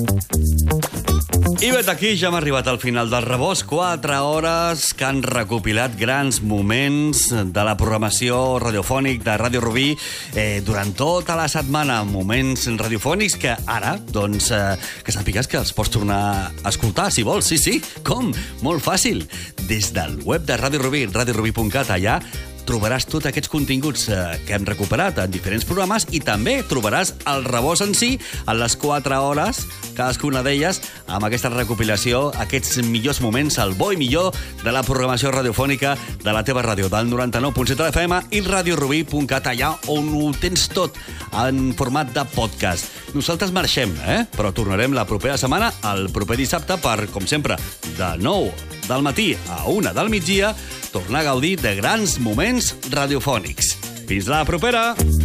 I vet aquí, ja hem arribat al final del Rebost. 4 hores que han recopilat grans moments de la programació radiofònic de Ràdio Rubí durant tota la setmana. Moments radiofònics que ara, doncs, que sàpigues que els pots tornar a escoltar, si vols. Sí, com? Molt fàcil. Des del web de Ràdio Rubí, radiorubí.cat, allà trobaràs tots aquests continguts que hem recuperat en diferents programes i també trobaràs el Rebost en si en les 4 hores, cadascuna d'elles, amb aquesta recopilació, aquests millors moments, el bo i millor de la programació radiofònica de la teva ràdio, del 99.7 de FM i radiorubí.cat, allà on ho tens tot en format de podcast. Nosaltres marxem, però tornarem la propera setmana, el proper dissabte, per, com sempre, de 9 del matí a 1 del migdia, tornar a gaudir de grans moments radiofònics. Fins la propera!